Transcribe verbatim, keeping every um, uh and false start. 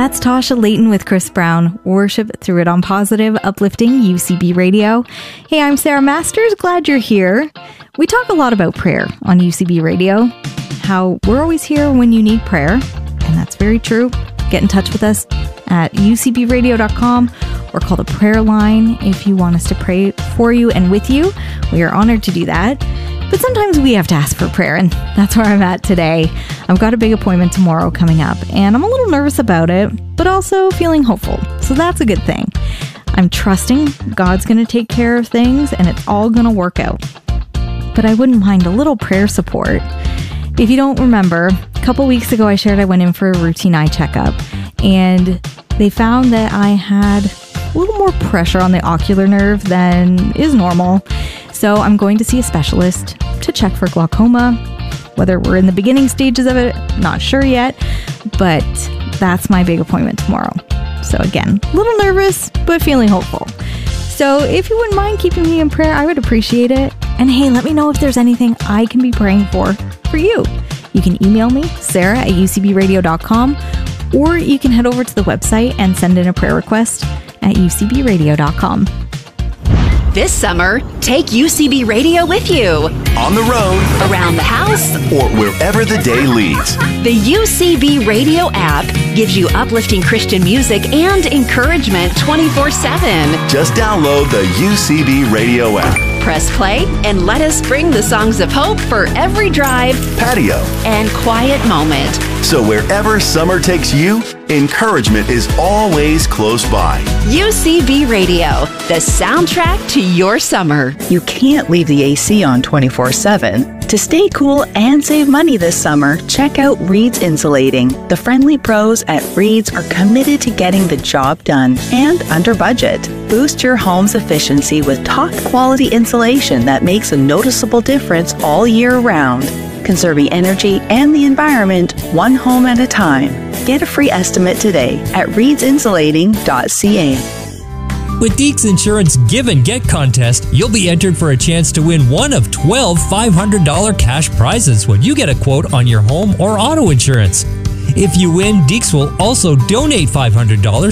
That's Tasha Layton with Chris Brown. Worship through it on Positive, uplifting U C B Radio. Hey, I'm Sarah Masters. Glad you're here. We talk a lot about prayer on U C B Radio. How we're always here when you need prayer. And that's very true. Get in touch with us at u c b radio dot com or call the prayer line if you want us to pray for you and with you. We are honored to do that. But sometimes we have to ask for prayer, and that's where I'm at today. I've got a big appointment tomorrow coming up, and I'm a little nervous about it, but also feeling hopeful. So that's a good thing. I'm trusting God's going to take care of things, and it's all going to work out. But I wouldn't mind a little prayer support. If you don't remember, a couple weeks ago I shared I went in for a routine eye checkup, and they found that I had a little more pressure on the ocular nerve than is normal. So I'm going to see a specialist to check for glaucoma. Whether we're in the beginning stages of it, not sure yet, but that's my big appointment tomorrow. So again, a little nervous, but feeling hopeful. So if you wouldn't mind keeping me in prayer, I would appreciate it. And hey, let me know if there's anything I can be praying for for you. You can email me, Sarah at u c b radio dot com, or you can head over to the website and send in a prayer request at u c b radio dot com. This summer, take U C B Radio with you. On the road, around the house, or wherever the day leads. The U C B Radio app gives you uplifting Christian music and encouragement twenty-four seven. Just download the U C B Radio app. Press play and let us bring the songs of hope for every drive, patio, and quiet moment. So wherever summer takes you, encouragement is always close by. U C B Radio, the soundtrack to your summer. You can't leave the A C on twenty-four seven. To stay cool and save money this summer, check out Reed's Insulating. The friendly pros at Reed's are committed to getting the job done and under budget. Boost your home's efficiency with top quality insulation that makes a noticeable difference all year round. Conserving energy and the environment one home at a time. Get a free estimate today at reeds insulating dot c a. With Deeks Insurance Give and Get contest, you'll be entered for a chance to win one of twelve five hundred dollars cash prizes when you get a quote on your home or auto insurance. If you win, Deeks will also donate five hundred dollars